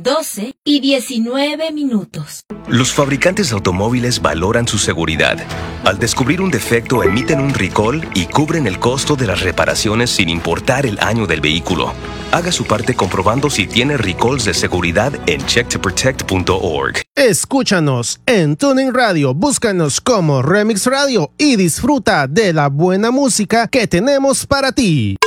12:19. Los fabricantes de automóviles valoran su seguridad. Al descubrir un defecto, emiten un recall y cubren el costo de las reparaciones sin importar el año del vehículo. Haga su parte comprobando si tiene recalls de seguridad en checktoprotect.org. Escúchanos en TuneIn Radio, búscanos como Remix Radio y disfruta de la buena música que tenemos para ti.